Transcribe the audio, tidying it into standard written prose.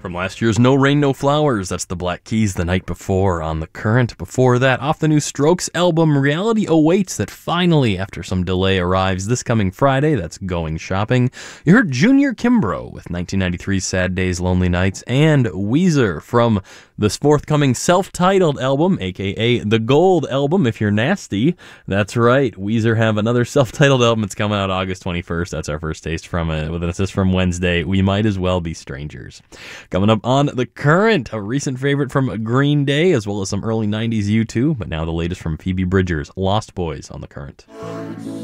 From last year's No Rain, No Flowers, that's the Black Keys The Night Before on The Current. Before that, off the new Strokes album, Reality Awaits, that finally, after some delay, arrives this coming Friday. That's Going Shopping. You heard Junior Kimbrough with 1993's Sad Days, Lonely Nights, and Weezer from this forthcoming self-titled album, aka The Gold Album, If You're Nasty. That's right, Weezer have another self-titled album. It's coming out August 21st. That's our first taste from it, with an assist from Wednesday. We Might As Well Be Strangers. Coming up on The Current, a recent favorite from Green Day, as well as some early 90s U2, but now the latest from Phoebe Bridgers, Lost Boys on The Current.